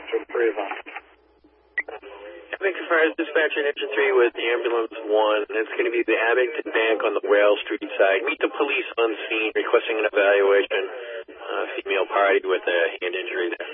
Abington Fire Dispatcher Engine 3 with the Ambulance 1. It's going to be the Abington Bank on the Whale Street side. Meet the police on scene requesting an evaluation. Female party with a hand injury there.